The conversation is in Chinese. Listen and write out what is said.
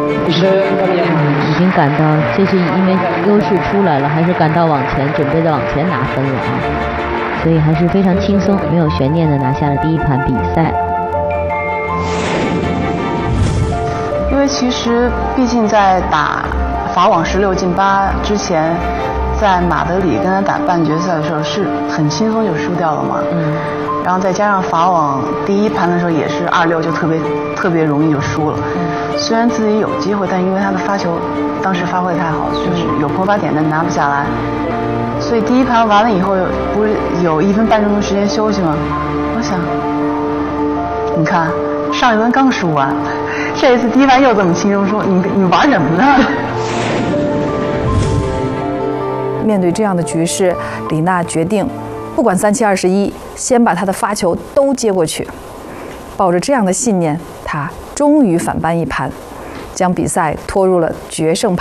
已经赶到，这是因为优势出来了，还是赶到往前，准备着往前拿分了啊！所以还是非常轻松，没有悬念的拿下了第一盘比赛。 因为其实毕竟在打法网16进8之前，在马德里跟他打半决赛的时候是很轻松就输掉了嘛。然后再加上法网第一盘的时候也是2-6，就特别容易就输了。虽然自己有机会，但因为他的发球当时发挥太好，就是有破发点但拿不下来。所以第一盘完了以后，不是有1分半钟的时间休息吗？我想，你看上一轮刚输完，这一次第一盘又这么轻松输，你玩什么呢？ 面对这样的局势，李娜决定不管37-21，先把她的发球都接过去。抱着这样的信念，她终于反扳一盘，将比赛拖入了决胜盘。